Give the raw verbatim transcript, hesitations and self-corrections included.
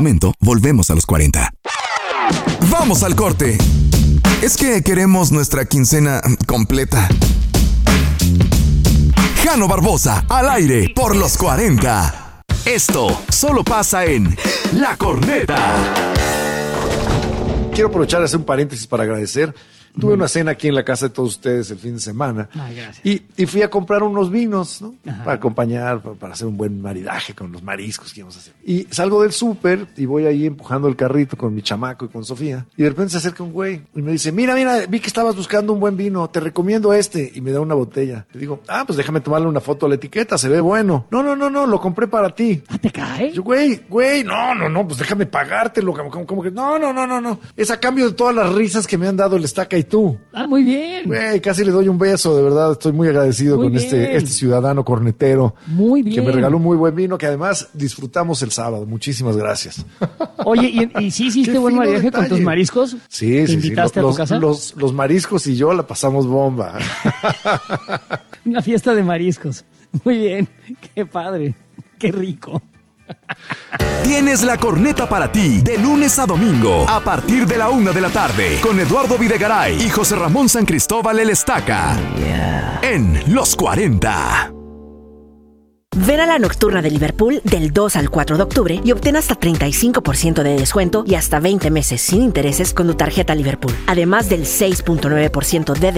momento, volvemos a los cuarenta. ¡Vamos al corte! Es que queremos nuestra quincena completa. Jano Barbosa, al aire por los cuarenta. Esto solo pasa en La Corneta. Quiero aprovechar de hacer un paréntesis para agradecer. Tuve una cena aquí en la casa de todos ustedes el fin de semana. Ay, gracias. Y, y fui a comprar unos vinos, ¿no? Ajá. Para acompañar, para, para hacer un buen maridaje con los mariscos que íbamos a hacer. Y salgo del súper y voy ahí empujando el carrito con mi chamaco y con Sofía. Y de repente se acerca un güey y me dice, mira, mira, vi que estabas buscando un buen vino, te recomiendo este. Y me da una botella. Le digo, ah, pues déjame tomarle una foto a la etiqueta, se ve bueno. No, no, no, no, lo compré para ti. ¿Ah, te cae? Yo, güey, güey, no, no, no, pues déjame pagártelo. Como, como, como que, no, no, no, no, no. Es a cambio de todas las risas que me han dado el Estaca y tú. Ah, muy bien. Güey, casi le doy un beso, de verdad. Estoy muy agradecido Muy con bien. este, este ciudadano cornetero. Muy bien. Que me regaló un muy buen vino, que además disfrutamos el sábado. Muchísimas gracias. Oye, ¿y, y sí hiciste Qué buen fino maridaje con detalle. tus mariscos? Sí, ¿Te sí, sí. invitaste Los, a tu casa? los, los mariscos y yo la pasamos bomba. Una fiesta de mariscos. Muy bien. Qué padre. Qué rico. Tienes La Corneta para ti, de lunes a domingo, a partir de la una de la tarde, con Eduardo Videgaray y José Ramón San Cristóbal el Estaca. Yeah. En Los cuarenta. Ven a la Nocturna de Liverpool del dos al cuatro de octubre y obtén hasta treinta y cinco por ciento de descuento y hasta veinte meses sin intereses con tu tarjeta Liverpool. Además del seis punto nueve por ciento de